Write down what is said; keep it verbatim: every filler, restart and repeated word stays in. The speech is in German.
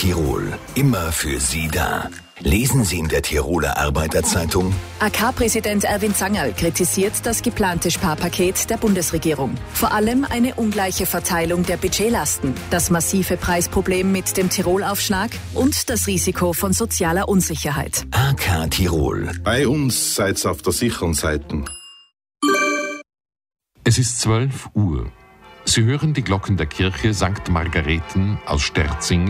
Tirol, immer für Sie da. Lesen Sie in der Tiroler Arbeiterzeitung: A K-Präsident Erwin Zangerl kritisiert das geplante Sparpaket der Bundesregierung. Vor allem eine ungleiche Verteilung der Budgetlasten, das massive Preisproblem mit dem Tirolaufschlag und das Risiko von sozialer Unsicherheit. A K Tirol. Bei uns seid's auf der sicheren Seite. Es ist zwölf Uhr. Sie hören die Glocken der Kirche Sankt Margareten aus Sterzing